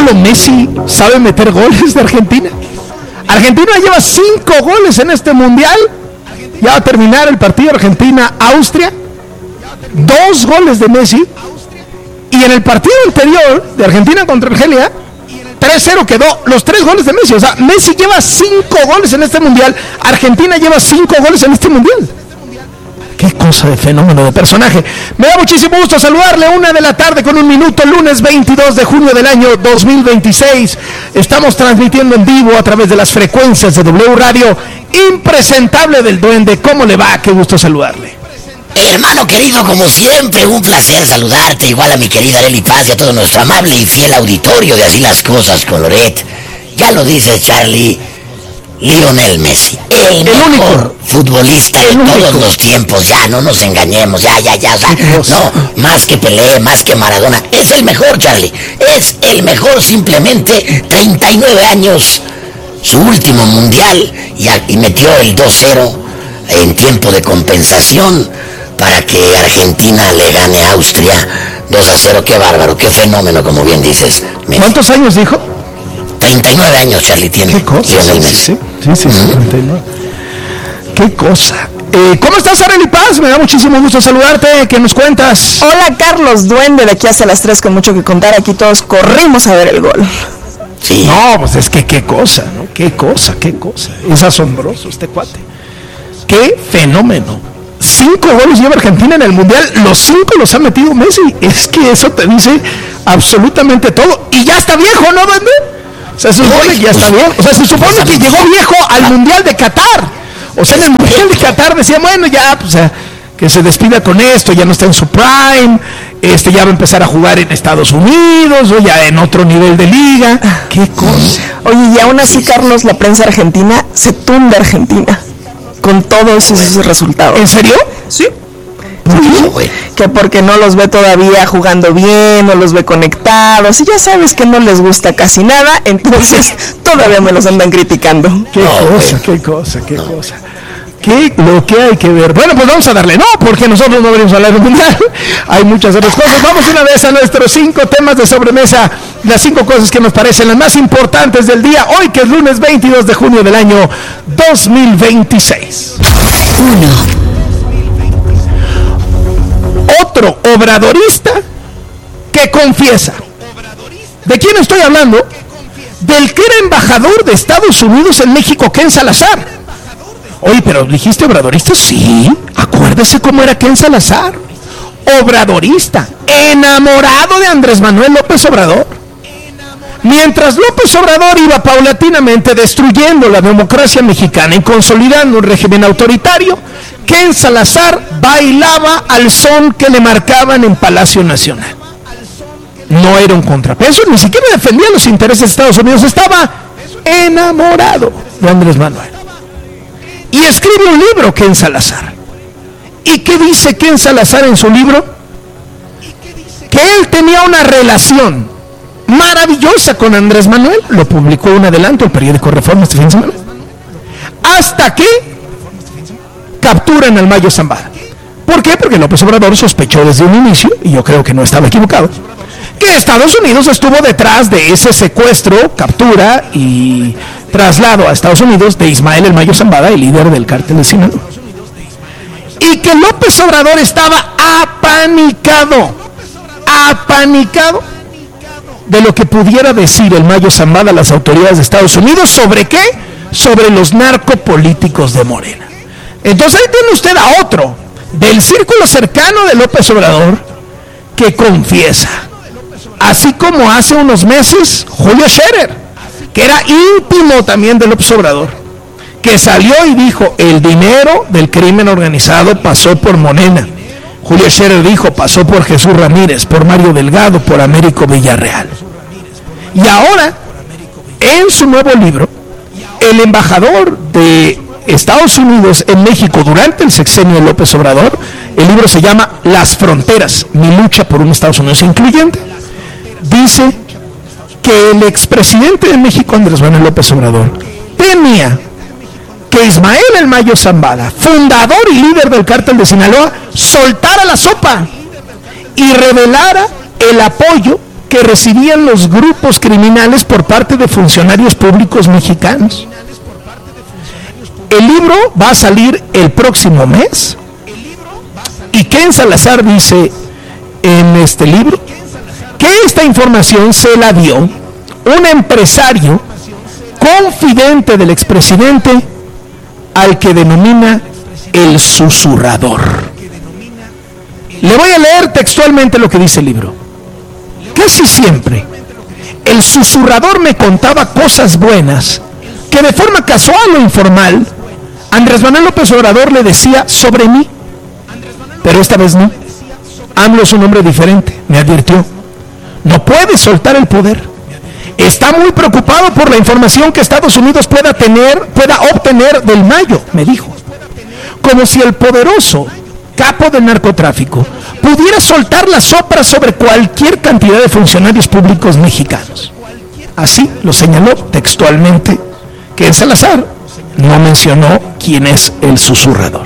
solo Messi sabe meter goles de Argentina. Argentina lleva 5 goles en este mundial. Ya va a terminar el partido Argentina-Austria. 2 goles de Messi. Y en el partido anterior de Argentina contra Argelia, 3-0 quedó los 3 goles de Messi. O sea, Messi lleva 5 goles en este mundial. Argentina lleva 5 goles en este mundial. Qué cosa de fenómeno de personaje. Me da muchísimo gusto saludarle. 1:00 p.m. con 1 minuto, lunes 22 de junio del año 2026. Estamos transmitiendo en vivo a través de las frecuencias de W Radio. Impresentable del Duende. ¿Cómo le va? Qué gusto saludarle. Hermano querido, como siempre, un placer saludarte, igual a mi querida Arely Paz y a todo nuestro amable y fiel auditorio de Así las Cosas con Loret. Ya lo dice Charlie, Lionel Messi, el mejor futbolista de todos los tiempos. Ya, no nos engañemos, ya, o sea, no, más que Pelé, más que Maradona, es el mejor, Charlie, es el mejor, simplemente 39 años, su último mundial, y metió el 2-0 en tiempo de compensación para que Argentina le gane a Austria 2-0. Qué bárbaro, qué fenómeno, como bien dices, Messi. ¿Cuántos años dijo? 39 años, Charlie, tiene. ¿Qué cosa? Lionel Messi. Sí, 39. ¿Qué cosa? ¿Cómo estás, Arely Paz? Me da muchísimo gusto saludarte. ¿Qué nos cuentas? Hola, Carlos Duende, de aquí hasta las 3 con mucho que contar. Aquí todos corrimos a ver el gol. Sí. No, pues es que qué cosa, ¿no? Qué cosa. Es asombroso este cuate. Qué fenómeno. 5 goles lleva Argentina en el mundial. Los 5 los ha metido Messi. Es que eso te dice absolutamente todo. Y ya está viejo, ¿no, Duende? O sea, se supone que ya está viejo. O sea, se supone que llegó viejo al mundial de Qatar. O sea, en el mundial de Qatar decía, bueno, ya, pues, que se despida con esto, ya no está en su prime, ya va a empezar a jugar en Estados Unidos, o ya en otro nivel de liga. Qué cosa. Oye, y aún así, Carlos, la prensa argentina se tunde a Argentina con todos esos resultados. ¿En serio? Sí. Sí, que porque no los ve todavía jugando bien, no los ve conectados, y ya sabes que no les gusta casi nada, entonces todavía me los andan criticando. Qué cosa. ¿Qué lo que hay que ver? Bueno, pues vamos a darle, no, porque nosotros no venimos a hablar del mundial, hay muchas otras cosas. Vamos una vez a nuestros 5 temas de sobremesa, las 5 cosas que nos parecen las más importantes del día, hoy que es lunes 22 de junio del año 2026. 1. Otro obradorista que confiesa. ¿De quién estoy hablando? Del que era embajador de Estados Unidos en México, Ken Salazar. Oye, pero ¿dijiste obradorista? Sí, acuérdese cómo era Ken Salazar. Obradorista, enamorado de Andrés Manuel López Obrador. Mientras López Obrador iba paulatinamente destruyendo la democracia mexicana y consolidando un régimen autoritario, Ken Salazar bailaba al son que le marcaban en Palacio Nacional. No era un contrapeso, ni siquiera defendía los intereses de Estados Unidos, estaba enamorado de Andrés Manuel. Y escribe un libro, Ken Salazar. ¿Y qué dice Ken Salazar en su libro? Que él tenía una relación maravillosa con Andrés Manuel. Lo publicó un adelanto, el periódico Reforma, este fin de semana. Hasta que capturan al Mayo Zambada. ¿Por qué? Porque López Obrador sospechó desde un inicio, y yo creo que no estaba equivocado, que Estados Unidos estuvo detrás de ese secuestro, captura y traslado a Estados Unidos de Ismael El Mayo Zambada, el líder del cártel de Sinaloa. Y que López Obrador estaba apanicado de lo que pudiera decir el Mayo Zambada a las autoridades de Estados Unidos. ¿Sobre qué? Sobre los narcopolíticos de Morena. Entonces ahí tiene usted a otro del círculo cercano de López Obrador que confiesa, así como hace unos meses Julio Scherer, que era íntimo también de López Obrador, que salió y dijo: el dinero del crimen organizado pasó por Morena. Julio Scherer dijo: pasó por Jesús Ramírez, por Mario Delgado, por Américo Villarreal. Y ahora, en su nuevo libro, el embajador de Estados Unidos en México durante el sexenio de López Obrador, el libro se llama Las Fronteras, mi lucha por un Estados Unidos incluyente, dice que el expresidente de México, Andrés Manuel López Obrador, temía que Ismael El Mayo Zambada, fundador y líder del cártel de Sinaloa, soltara la sopa y revelara el apoyo que que recibían los grupos criminales por parte de funcionarios públicos mexicanos. El libro va a salir el próximo mes y Ken Salazar dice en este libro que esta información se la dio un empresario confidente del expresidente al que denomina el susurrador. Le voy a leer textualmente lo que dice el libro. Casi siempre el susurrador me contaba cosas buenas que de forma casual o informal Andrés Manuel López Obrador le decía sobre mí, pero esta vez no. AMLO es un hombre diferente, me advirtió. No puede soltar el poder. Está muy preocupado por la información que Estados Unidos pueda obtener del Mayo, me dijo. Como si el poderoso capo del narcotráfico pudiera soltar la sopa sobre cualquier cantidad de funcionarios públicos mexicanos. Así lo señaló textualmente Ken Salazar. No mencionó quién es el susurrador.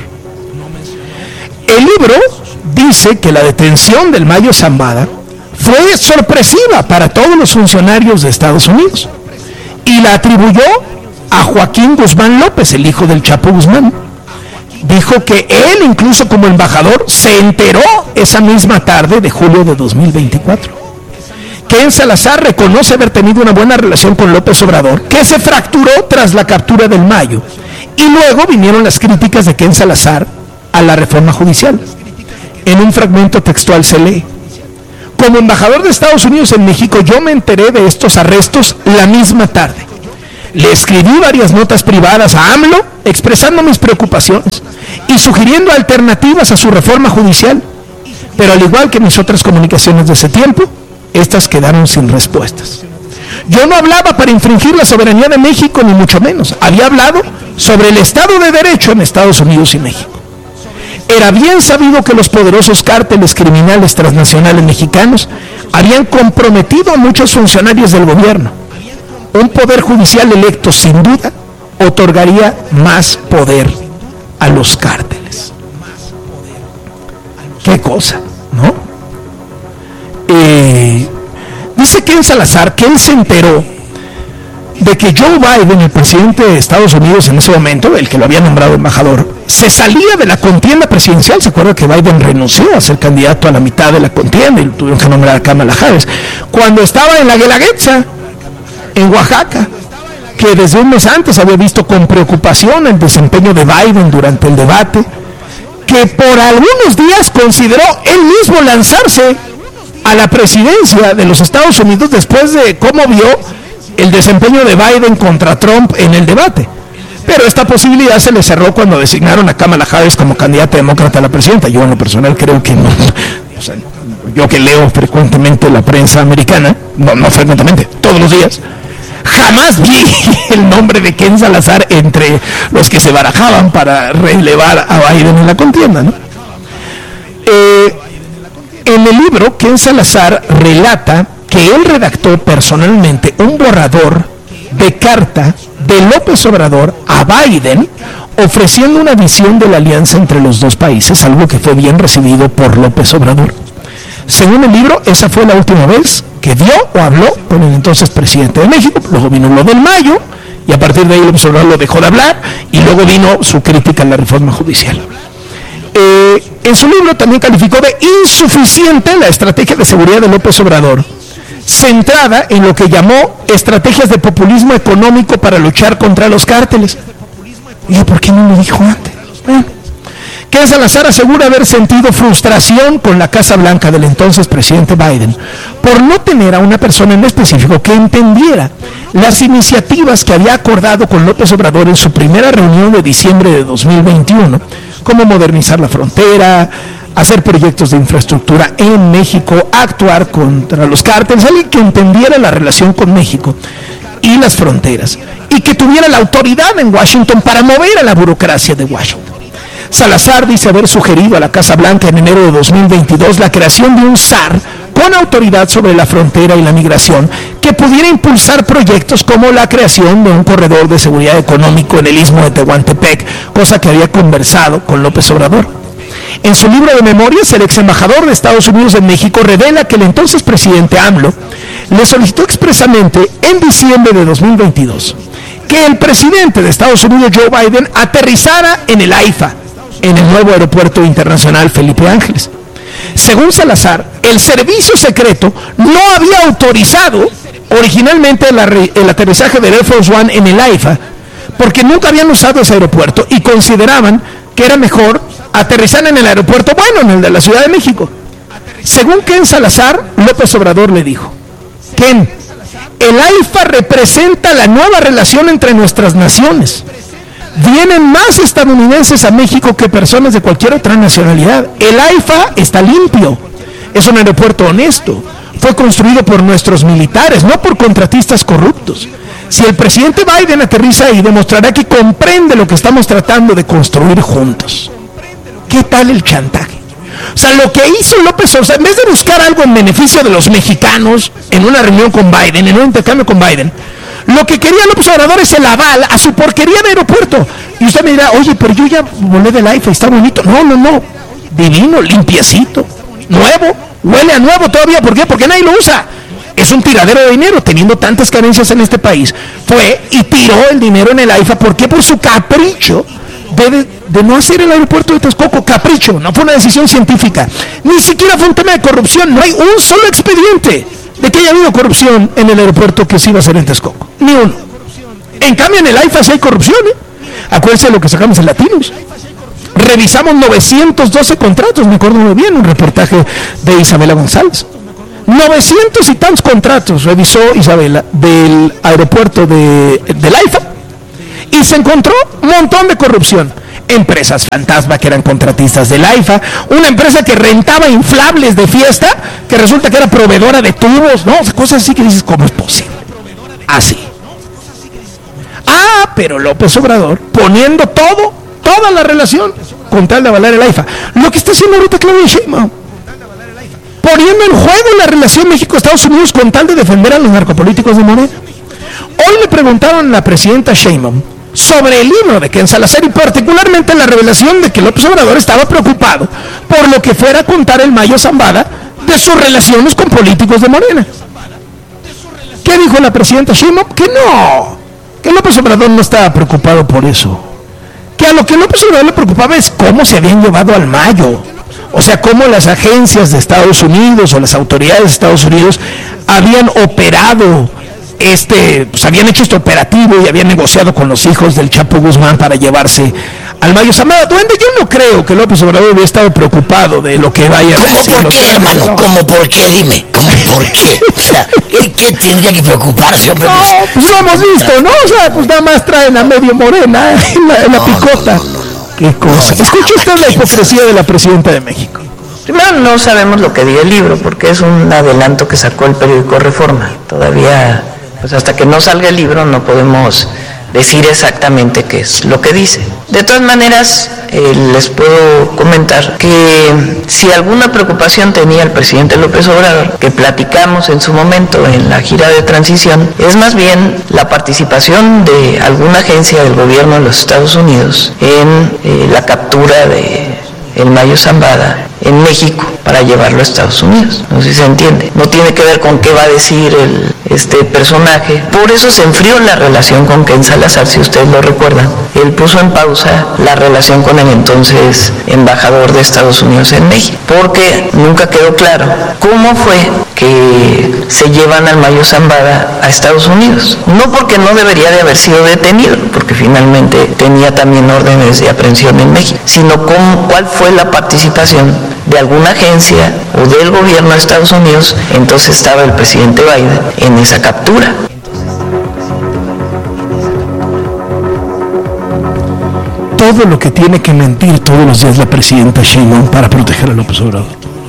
El libro dice que la detención del Mayo Zambada fue sorpresiva para todos los funcionarios de Estados Unidos y la atribuyó a Joaquín Guzmán López, el hijo del Chapo Guzmán. Dijo que él, incluso como embajador, se enteró esa misma tarde de julio de 2024. Ken Salazar reconoce haber tenido una buena relación con López Obrador, que se fracturó tras la captura del Mayo, y luego vinieron las críticas de Ken Salazar a la reforma judicial. En un fragmento textual se lee: como embajador de Estados Unidos en México, yo me enteré de estos arrestos la misma tarde. Le escribí varias notas privadas a AMLO expresando mis preocupaciones y sugiriendo alternativas a su reforma judicial, pero al igual que mis otras comunicaciones de ese tiempo, estas quedaron sin respuestas. Yo no hablaba para infringir la soberanía de México, ni mucho menos. Había hablado sobre el Estado de Derecho en Estados Unidos y México. Era bien sabido que los poderosos cárteles criminales transnacionales mexicanos habían comprometido a muchos funcionarios del gobierno. Un poder judicial electo, sin duda, otorgaría más poder a los cárteles. Qué cosa, ¿no? Dice Ken Salazar que él se enteró de que Joe Biden, el presidente de Estados Unidos en ese momento, el que lo había nombrado embajador, se salía de la contienda presidencial. Se acuerda que Biden renunció a ser candidato a la mitad de la contienda y tuvieron que nombrar a Kamala Harris cuando estaba en la Guelaguetza, en Oaxaca, que desde un mes antes había visto con preocupación el desempeño de Biden durante el debate, que por algunos días consideró él mismo lanzarse a la presidencia de los Estados Unidos después de cómo vio el desempeño de Biden contra Trump en el debate. Pero esta posibilidad se le cerró cuando designaron a Kamala Harris como candidata demócrata a la presidencia. Yo en lo personal creo que no. O sea, yo que leo frecuentemente la prensa americana, no frecuentemente, todos los días, jamás vi el nombre de Ken Salazar entre los que se barajaban para relevar a Biden en la contienda, ¿no? En el libro, Ken Salazar relata que él redactó personalmente un borrador de carta de López Obrador a Biden ofreciendo una visión de la alianza entre los dos países, algo que fue bien recibido por López Obrador. Según el libro, esa fue la última vez que dio o habló con el entonces presidente de México. Luego vino lo del Mayo y a partir de ahí López Obrador lo dejó de hablar y luego vino su crítica a la reforma judicial. En su libro también calificó de insuficiente la estrategia de seguridad de López Obrador, centrada en lo que llamó estrategias de populismo económico para luchar contra los cárteles. ¿Y por qué no lo dijo antes? Ken Salazar asegura haber sentido frustración con la Casa Blanca del entonces presidente Biden por no tener a una persona en específico que entendiera las iniciativas que había acordado con López Obrador en su primera reunión de diciembre de 2021, como modernizar la frontera, hacer proyectos de infraestructura en México, actuar contra los cárteles, alguien que entendiera la relación con México y las fronteras, y que tuviera la autoridad en Washington para mover a la burocracia de Washington. Salazar dice haber sugerido a la Casa Blanca en enero de 2022 la creación de un SAR con autoridad sobre la frontera y la migración que pudiera impulsar proyectos como la creación de un corredor de seguridad económico en el istmo de Tehuantepec, cosa que había conversado con López Obrador. En su libro de memorias, el ex embajador de Estados Unidos en México revela que el entonces presidente AMLO le solicitó expresamente en diciembre de 2022 que el presidente de Estados Unidos, Joe Biden, aterrizara en el AIFA, en el nuevo aeropuerto internacional Felipe Ángeles. Según Salazar, el servicio secreto no había autorizado originalmente el aterrizaje del Air Force One en el AIFA, porque nunca habían usado ese aeropuerto y consideraban que era mejor aterrizar en el aeropuerto, bueno, en el de la Ciudad de México. Según Ken Salazar, López Obrador le dijo: Ken, el AIFA representa la nueva relación entre nuestras naciones. Vienen más estadounidenses a México que personas de cualquier otra nacionalidad. El AIFA está limpio, es un aeropuerto honesto, fue construido por nuestros militares, no por contratistas corruptos. Si el presidente Biden aterriza ahí, demostrará que comprende lo que estamos tratando de construir juntos. ¿Qué tal el chantaje? O sea, lo que hizo López Obrador, en vez de buscar algo en beneficio de los mexicanos en una reunión con Biden, en un intercambio con Biden, lo que quería López Obrador es el aval a su porquería de aeropuerto. Y usted me dirá: oye, pero yo ya volé del AIFA, está bonito. No, divino, limpiecito, nuevo, huele a nuevo todavía. ¿Por qué? Porque nadie lo usa. Es un tiradero de dinero, teniendo tantas carencias en este país. Fue y tiró el dinero en el AIFA. ¿Por qué? Por su capricho de no hacer el aeropuerto de Texcoco. Capricho, no fue una decisión científica. Ni siquiera fue un tema de corrupción. No hay un solo expediente de que haya habido corrupción en el aeropuerto que se iba a hacer en Texcoco. Ni uno. En cambio, en el AIFA sí hay corrupción, ¿eh? Acuérdense de lo que sacamos en Latinos. Revisamos 912 contratos, me acuerdo muy bien, un reportaje de Isabela González. 900 y tantos contratos revisó Isabela del aeropuerto del AIFA y se encontró un montón de corrupción. Empresas fantasma que eran contratistas del AIFA, una empresa que rentaba inflables de fiesta, que resulta que era proveedora de tubos, ¿no? O sea, cosas así que dices: ¿cómo es posible? Así. Pero López Obrador poniendo toda la relación con tal de avalar el AIFA. Lo que está haciendo ahorita Claudia Sheinbaum, poniendo en juego la relación México-Estados Unidos con tal de defender a los narcopolíticos de Morena. Hoy le preguntaron a la presidenta Sheinbaum sobre el libro de Ken Salazar y particularmente la revelación de que López Obrador estaba preocupado por lo que fuera a contar el Mayo Zambada de sus relaciones con políticos de Morena. ¿Qué dijo la presidenta Sheinbaum? Que López Obrador no estaba preocupado por eso. Que a lo que López Obrador le preocupaba es cómo se habían llevado al Mayo. O sea, cómo las agencias de Estados Unidos o las autoridades de Estados Unidos habían operado pues habían hecho este operativo y habían negociado con los hijos del Chapo Guzmán para llevarse al Mayo Zambada. Duende, yo no creo que López Obrador hubiera estado preocupado de lo que vaya a decir. ¿Cómo por qué, hermano? ¿Cómo por qué? Dime, ¿cómo por qué? O sea, ¿qué tendría que preocuparse, hombre? No, pues lo hemos visto, ¿no? O sea, pues nada más traen a medio Morena en la picota. Qué cosa. Escuche usted la hipocresía de la presidenta de México. Primero, no sabemos lo que diga el libro, porque es un adelanto que sacó el periódico Reforma. Todavía, pues hasta que no salga el libro no podemos decir exactamente qué es lo que dice. De todas maneras, les puedo comentar que si alguna preocupación tenía el presidente López Obrador, que platicamos en su momento en la gira de transición, es más bien la participación de alguna agencia del gobierno de los Estados Unidos en la captura de el Mayo Zambada en México para llevarlo a Estados Unidos. No sé si se entiende. No tiene que ver con qué va a decir este personaje. Por eso se enfrió la relación con Ken Salazar, si ustedes lo recuerdan. Él puso en pausa la relación con el entonces embajador de Estados Unidos en México, porque nunca quedó claro cómo fue que se llevan al Mayo Zambada a Estados Unidos. No porque no debería de haber sido detenido, porque finalmente tenía también órdenes de aprehensión en México, sino cuál fue la participación de alguna agencia o del gobierno de Estados Unidos. Entonces estaba el presidente Biden en esa captura. Todo lo que tiene que mentir todos los días la presidenta Sheinbaum para proteger a López Obrador.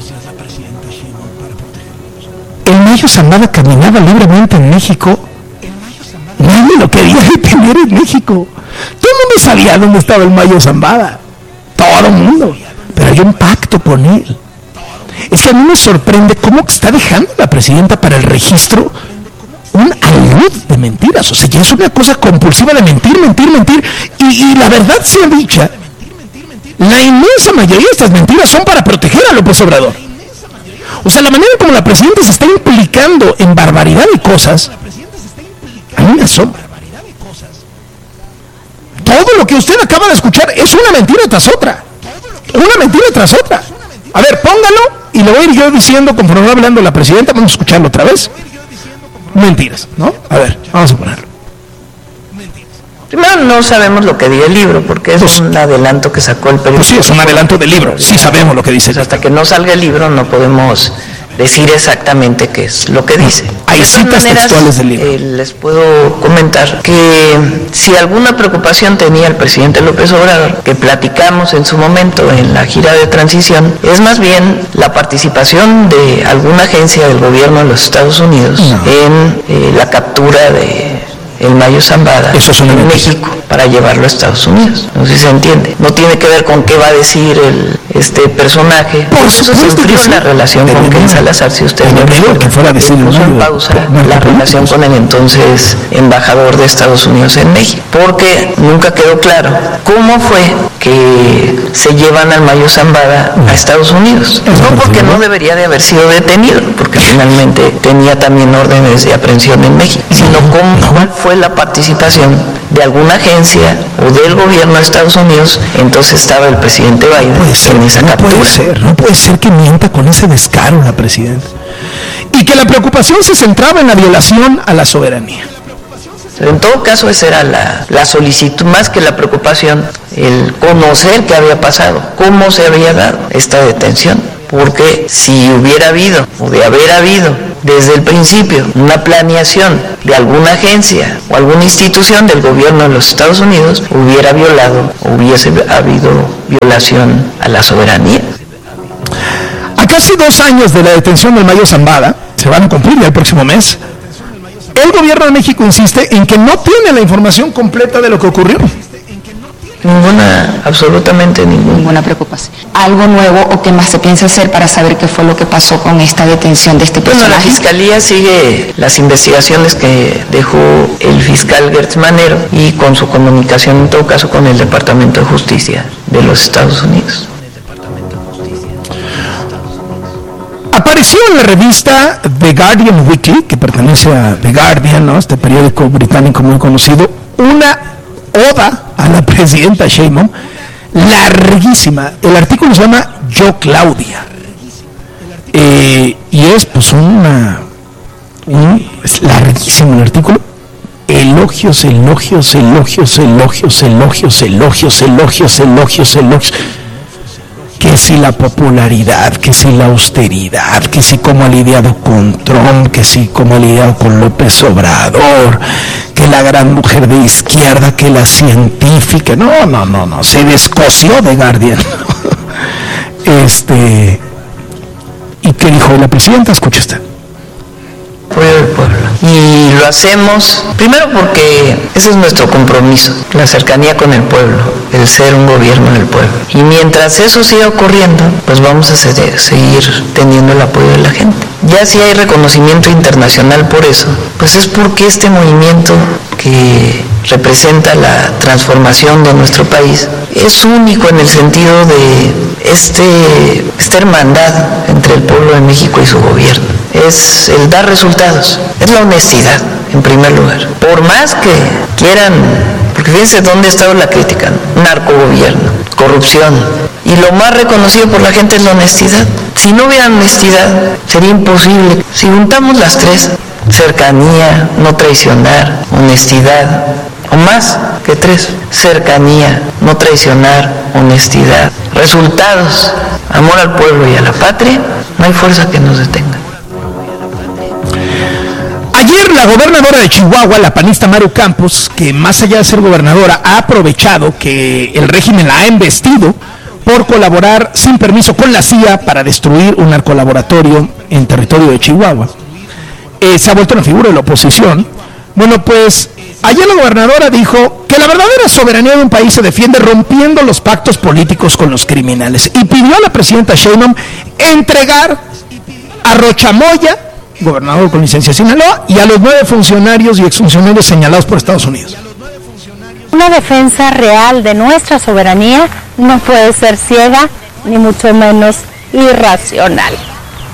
El Mayo Zambada caminaba libremente en México. Nadie lo quería detener en México. Todo el mundo sabía dónde estaba el Mayo Zambada. Todo el mundo. Pero hay un pacto con él. Es que a mí me sorprende cómo está dejando la presidenta para el registro un alud de mentiras. O sea, ya es una cosa compulsiva de mentir. Y la verdad sea dicha, la inmensa mayoría de estas mentiras son para proteger a López Obrador. O sea, la manera como la presidenta se está implicando en barbaridad de cosas, a mí me asombra. Todo lo que usted acaba de escuchar es una mentira tras otra. Una mentira tras otra. A ver, póngalo y lo voy a ir yo diciendo conforme va hablando la presidenta. Vamos a escucharlo otra vez. Mentiras, ¿no? A ver, vamos a ponerlo. Primero, no sabemos lo que dice el libro, porque es un adelanto que sacó el periódico. Pues sí, es un adelanto del libro. Sí sabemos lo que dice. Pues hasta que no salga el libro no podemos decir exactamente qué es lo que dice. Hay citas textuales del libro. Les puedo comentar que si alguna preocupación tenía el presidente López Obrador, que platicamos en su momento en la gira de transición, es más bien la participación de alguna agencia del gobierno de los Estados Unidos en la captura de el Mayo Zambada en México para llevarlo a Estados Unidos. No sé si se entiende. No tiene que ver con qué va a decir este personaje. Por eso se enfrió la relación con Ken Salazar, si usted me recuerda. Que fuera a decir puso en pausa la relación con el entonces embajador de Estados Unidos en México, porque nunca quedó claro cómo fue que se llevan al Mayo Zambada a Estados Unidos. No porque no debería de haber sido detenido, porque finalmente tenía también órdenes de aprehensión en México, sino cuál fue la participación de alguna agencia o del gobierno de Estados Unidos. Entonces estaba el presidente Biden en esa captura. No puede ser que mienta con ese descaro la presidenta. Y que la preocupación se centraba en la violación a la soberanía. En todo caso, esa era la solicitud, más que la preocupación, el conocer qué había pasado, cómo se había dado esta detención. Porque si hubiera habido, o de haber habido, desde el principio, una planeación de alguna agencia o alguna institución del gobierno de los Estados Unidos, hubiese habido violación a la soberanía. A casi 2 años de la detención del Mayo Zambada, se van a cumplir ya el próximo mes, el gobierno de México insiste en que no tiene la información completa de lo que ocurrió. Absolutamente ninguna preocupación. ¿Algo nuevo o qué más se piensa hacer para saber qué fue lo que pasó con esta detención de este personaje? Bueno, la Fiscalía sigue las investigaciones que dejó el fiscal Gertz Manero y con su comunicación, en todo caso, con el Departamento de Justicia de los Estados Unidos. Apareció en la revista The Guardian Weekly, que pertenece a The Guardian, ¿no? Este periódico británico muy conocido, una oda a la presidenta Sheinbaum, larguísima. El artículo se llama Yo Claudia, y es pues es larguísimo el artículo. Elogios, que si la popularidad, que si la austeridad, que si cómo ha lidiado con Trump, que si cómo ha lidiado con López Obrador, que la gran mujer de izquierda, que la científica, no, se descoció de Guardian. ¿Y qué dijo la presidenta? Escucha usted. Apoyo del pueblo. Y lo hacemos primero porque ese es nuestro compromiso, la cercanía con el pueblo, el ser un gobierno del pueblo. Y mientras eso siga ocurriendo, pues vamos a seguir teniendo el apoyo de la gente. Ya si hay reconocimiento internacional por eso, pues es porque este movimiento que representa la transformación de nuestro país es único en el sentido de esta hermandad entre el pueblo de México y su gobierno. Es el dar resultados, es la honestidad en primer lugar. Por más que quieran, porque fíjense dónde ha estado la crítica, ¿no? Narcogobierno, corrupción, y lo más reconocido por la gente es la honestidad. Si no hubiera honestidad, sería imposible. Si juntamos las tres, cercanía, no traicionar, honestidad, o más que 3, cercanía, no traicionar, honestidad, resultados, amor al pueblo y a la patria, no hay fuerza que nos detenga. Ayer la gobernadora de Chihuahua, la panista Maru Campos, que más allá de ser gobernadora, ha aprovechado que el régimen la ha embestido por colaborar sin permiso con la CIA para destruir un narcolaboratorio en territorio de Chihuahua. Se ha vuelto una figura de la oposición. Bueno, pues ayer la gobernadora dijo que la verdadera soberanía de un país se defiende rompiendo los pactos políticos con los criminales y pidió a la presidenta Sheinbaum entregar a Rochamoya, gobernador con licencia de Sinaloa, y a los 9 funcionarios y exfuncionarios señalados por Estados Unidos. Una defensa real de nuestra soberanía no puede ser ciega ni mucho menos irracional.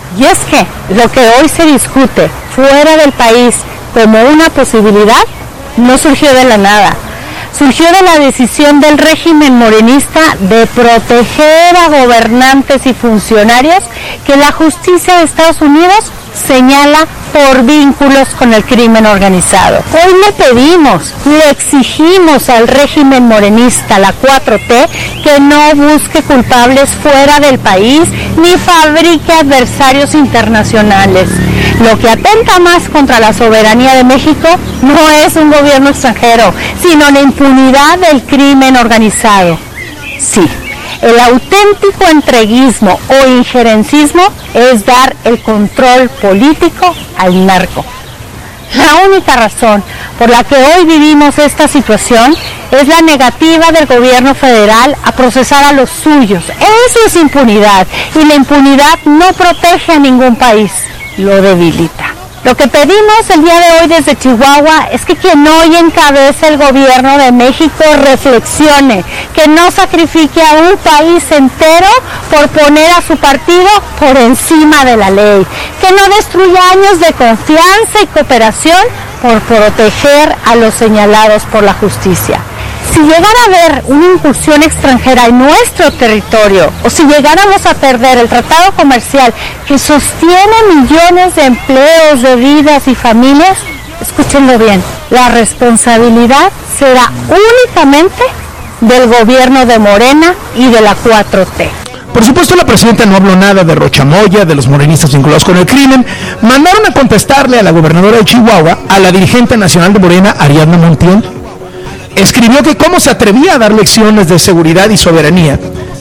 Y es que lo que hoy se discute fuera del país como una posibilidad no surgió de la nada. Surgió de la decisión del régimen morenista de proteger a gobernantes y funcionarios que la justicia de Estados Unidos señala por vínculos con el crimen organizado. Hoy le exigimos al régimen morenista, la 4T, que no busque culpables fuera del país ni fabrique adversarios internacionales. Lo que atenta más contra la soberanía de México no es un gobierno extranjero, sino la impunidad del crimen organizado. Sí, el auténtico entreguismo o injerencismo es dar el control político al narco. La única razón por la que hoy vivimos esta situación es la negativa del gobierno federal a procesar a los suyos. Eso es impunidad, y la impunidad no protege a ningún país, lo debilita. Lo que pedimos el día de hoy desde Chihuahua es que quien hoy encabece el gobierno de México reflexione, que no sacrifique a un país entero por poner a su partido por encima de la ley, que no destruya años de confianza y cooperación por proteger a los señalados por la justicia. Si llegara a haber una incursión extranjera en nuestro territorio, o si llegáramos a perder el tratado comercial que sostiene millones de empleos, de vidas y familias, escúchenlo bien, la responsabilidad será únicamente del gobierno de Morena y de la 4T. Por supuesto, la presidenta no habló nada de Rochamoya, de los morenistas vinculados con el crimen. Mandaron a contestarle a la gobernadora de Chihuahua, a la dirigente nacional de Morena, Ariadna Montiel. Escribió que cómo se atrevía a dar lecciones de seguridad y soberanía